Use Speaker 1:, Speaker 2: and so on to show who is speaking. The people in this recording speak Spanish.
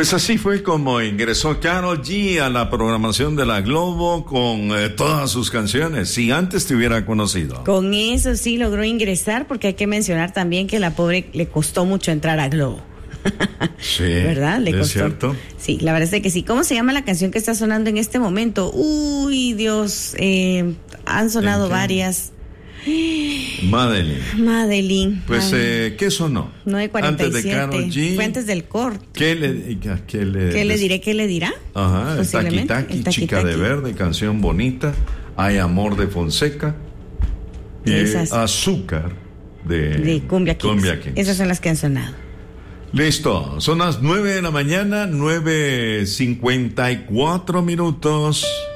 Speaker 1: Pues así fue como ingresó Karol G a la programación de la Globo con todas sus canciones, si antes te hubiera conocido.
Speaker 2: Con eso sí logró ingresar, porque hay que mencionar también que la pobre le costó mucho entrar a Globo.
Speaker 1: Sí,
Speaker 2: ¿verdad? Le costó.
Speaker 1: ¿Es cierto?
Speaker 2: Sí, la verdad es que sí. ¿Cómo se llama la canción que está sonando en este momento? Uy, Dios, han sonado varias. Madeline.
Speaker 1: Pues, ¿qué sonó?
Speaker 2: 9:47.
Speaker 1: Antes de Karol G.
Speaker 2: Fue antes del corte.
Speaker 1: ¿Qué le
Speaker 2: diré? ¿Qué le dirá?
Speaker 1: Ajá, el Taqui Taqui, Chica de Verde, canción bonita. Hay Amor de Fonseca. Y Azúcar de
Speaker 2: Cumbia Kings. Esas son las que han sonado.
Speaker 1: Listo, son las 9 de la mañana, 9:54 minutos.